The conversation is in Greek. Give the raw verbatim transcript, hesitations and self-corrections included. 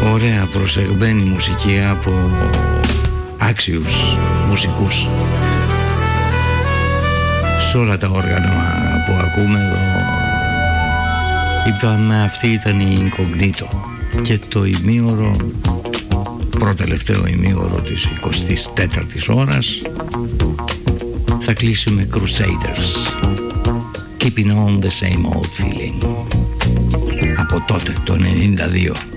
Ωραία προσεγμένη μουσική από άξιους μουσικούς. Σε όλα τα όργανα που ακούμε εδώ είπαμε, αυτή ήταν η Incognito. Και το ημίωρο, προτελευταίο ημίωρο της εικοστής τέταρτης ώρας, θα κλείσει με Crusaders, Keeping on the same old feeling, από τότε το ενενήντα δύο.